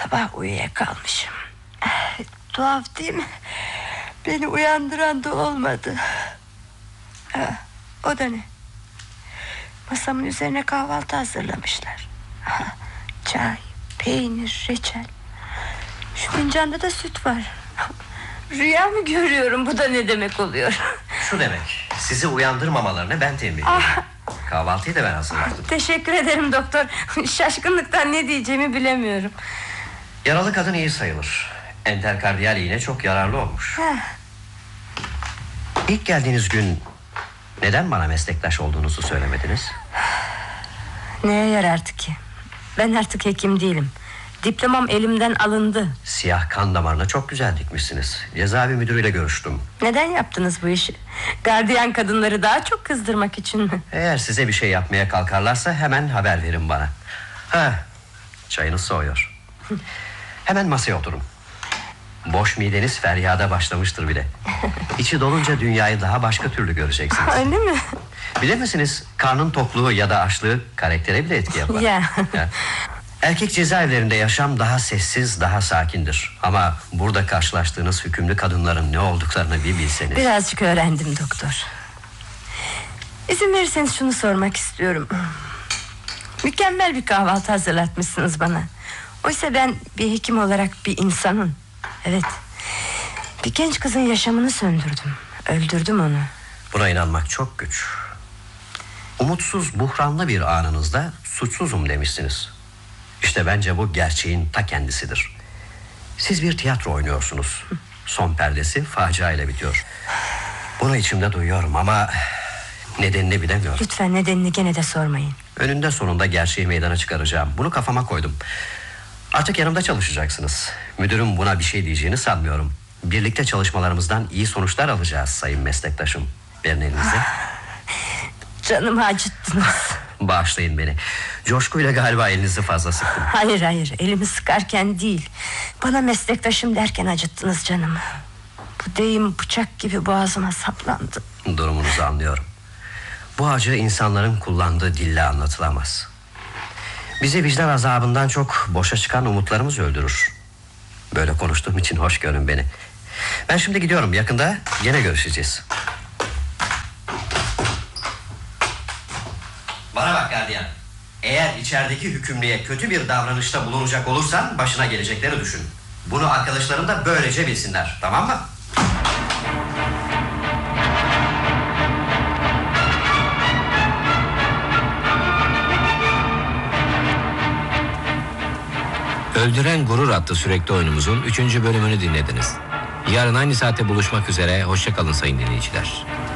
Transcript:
sabah uyuyakalmışım. Tuhaf değil mi? Beni uyandıran da olmadı. O da ne? Masamın üzerine kahvaltı hazırlamışlar. Çay, peynir, reçel. Şu fincanda da süt var. Rüya mı görüyorum? Bu da ne demek oluyor? Şu demek, sizi uyandırmamalarını ben temin ediyorum. Kahvaltıyı da ben hazırladım. Teşekkür ederim doktor. Şaşkınlıktan ne diyeceğimi bilemiyorum. Yaralı kadın iyi sayılır. Enterkardiyal iğne çok yararlı olmuş. İlk geldiğiniz gün neden bana meslektaş olduğunuzu söylemediniz? Neye yarardı ki? Ben artık hekim değilim. Diplomam elimden alındı. Siyah kan damarına çok güzel dikmişsiniz. Cezaevi müdürüyle görüştüm. Neden yaptınız bu işi? Gardiyan kadınları daha çok kızdırmak için mi? Eğer size bir şey yapmaya kalkarlarsa hemen haber verin bana. Çayınız soğuyor. Hemen masaya oturun. Boş mideniz feryada başlamıştır bile. İçi dolunca dünyayı daha başka türlü göreceksiniz. Öyle mi? Bilir misiniz, karnın tokluğu ya da açlığı karaktere bile etki yapar. Ya. Erkek cezaevlerinde yaşam daha sessiz, daha sakindir. Ama burada karşılaştığınız hükümlü kadınların ne olduklarını bir bilseniz. Birazcık öğrendim doktor. İzin verirseniz şunu sormak istiyorum. Mükemmel bir kahvaltı hazırlatmışsınız bana. Oysa ben bir hekim olarak bir insanım. Evet. Bir genç kızın yaşamını söndürdüm. Öldürdüm onu. Buna inanmak çok güç. Umutsuz, buhranlı bir anınızda suçsuzum demişsiniz. İşte bence bu gerçeğin ta kendisidir. Siz bir tiyatro oynuyorsunuz. Son perdesi facia ile bitiyor. Bunu içimde duyuyorum ama nedenini bilemiyorum. Lütfen nedenini gene de sormayın. Önünde sonunda gerçeği meydana çıkaracağım. Bunu kafama koydum. Artık yanımda çalışacaksınız. Müdürüm buna bir şey diyeceğini sanmıyorum. Birlikte çalışmalarımızdan iyi sonuçlar alacağız sayın meslektaşım. Verin elinizi. Canımı acıttınız. Bağışlayın beni. Coşkuyla galiba elinizi fazla sıktım. Hayır, elimi sıkarken değil, bana meslektaşım derken acıttınız canımı. Bu deyim bıçak gibi boğazıma saplandı. Durumunuzu anlıyorum. Bu acı insanların kullandığı dille anlatılamaz. Bizi vicdan azabından çok boşa çıkan umutlarımız öldürür. Böyle konuştuğum için hoş görün beni. Ben şimdi gidiyorum, yakında gene görüşeceğiz. Bana bak gardiyan. Eğer içerideki hükümlüye kötü bir davranışta bulunacak olursan başına gelecekleri düşün. Bunu arkadaşlarım da böylece bilsinler, tamam mı? Öldüren Gurur adlı sürekli oyunumuzun 3. bölümünü dinlediniz. Yarın aynı saatte buluşmak üzere, hoşça kalın sayın dinleyiciler.